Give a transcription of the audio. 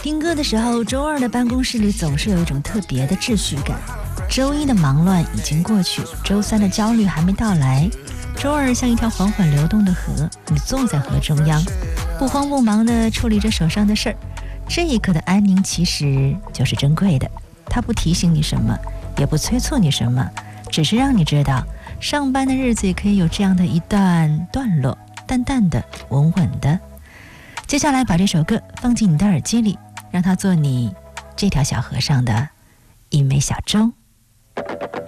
听歌的时候，周二的办公室里总是有一种特别的秩序感。周一的忙乱已经过去，周三的焦虑还没到来。周二像一条缓缓流动的河，你坐在河中央，不慌不忙地处理着手上的事儿。这一刻的安宁其实就是珍贵的，它不提醒你什么，也不催促你什么，只是让你知道，上班的日子也可以有这样的一段段落，淡淡的，稳稳的。接下来把这首歌放进你的耳机里，让它做你这条小河上的一枚小舟。